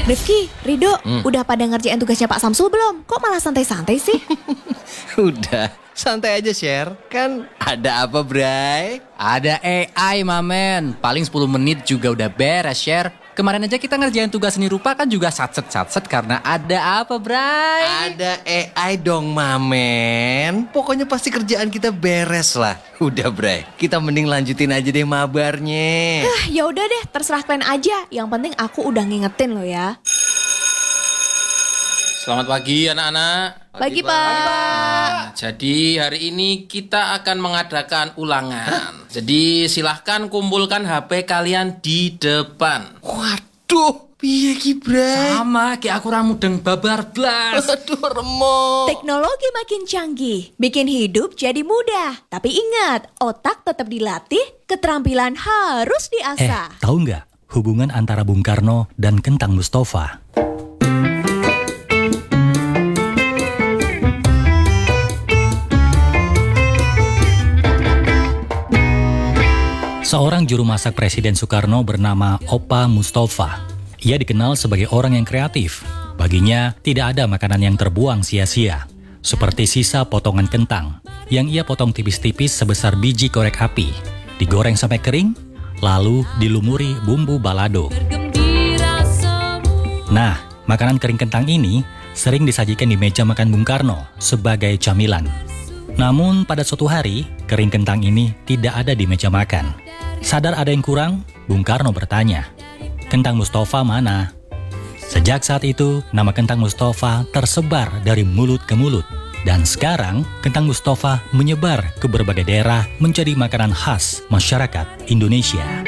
Rifki, Rido, udah pada ngerjain tugasnya Pak Samsul belum? Kok malah santai-santai sih? Udah, santai aja share. Kan ada apa, Bray? Ada AI, mamen. Paling 10 menit juga udah beres, share. Kemarin aja kita ngerjain tugas seni rupa kan juga satset karena ada apa, Bray? Ada AI dong, mamen. Pokoknya pasti kerjaan kita beres lah. Udah, Bray. Kita mending lanjutin aja deh mabarnya. Ya udah deh, terserah kalian aja. Yang penting aku udah ngingetin lo ya. Selamat pagi anak-anak. Pagi, Pak. Jadi hari ini kita akan mengadakan ulangan. Jadi silahkan kumpulkan HP kalian di depan. Waduh, piye ki, Bray? Sama kayak aku ramudeng babar blas. Aduh, remuk. Teknologi makin canggih, bikin hidup jadi mudah. Tapi ingat, otak tetap dilatih, keterampilan harus diasah. Tahu nggak hubungan antara Bung Karno dan Kentang Mustafa? Seorang juru masak Presiden Soekarno bernama Opa Mustafa. Ia dikenal sebagai orang yang kreatif. Baginya, tidak ada makanan yang terbuang sia-sia. Seperti sisa potongan kentang, yang ia potong tipis-tipis sebesar biji korek api. Digoreng sampai kering, lalu dilumuri bumbu balado. Nah, makanan kering kentang ini sering disajikan di meja makan Bung Karno sebagai camilan. Namun, pada suatu hari, kering kentang ini tidak ada di meja makan. Sadar ada yang kurang, Bung Karno bertanya, "Kentang Mustafa mana?" Sejak saat itu, nama Kentang Mustafa tersebar dari mulut ke mulut. Dan sekarang, Kentang Mustafa menyebar ke berbagai daerah menjadi makanan khas masyarakat Indonesia.